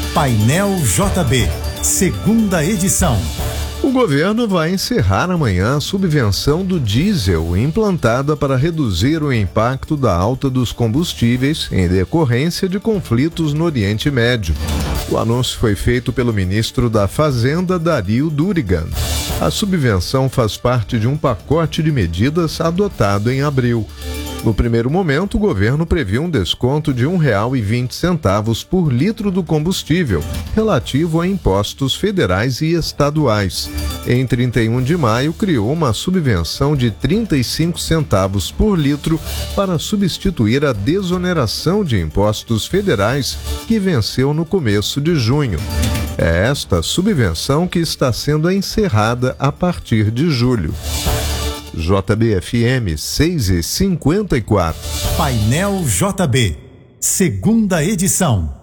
Painel JB, segunda edição. O governo vai encerrar amanhã a subvenção do diesel implantada para reduzir o impacto da alta dos combustíveis em decorrência de conflitos no Oriente Médio. O anúncio foi feito pelo ministro da Fazenda, Dario Durigan. A subvenção faz parte de um pacote de medidas adotado em abril. No primeiro momento, o governo previu um desconto de R$ 1,20 por litro do combustível, relativo a impostos federais e estaduais. Em 31 de maio, criou uma subvenção de 35 centavos por litro para substituir a desoneração de impostos federais que venceu no começo de junho. É esta subvenção que está sendo encerrada a partir de julho. JB-FM 6h54. Painel JB, segunda edição.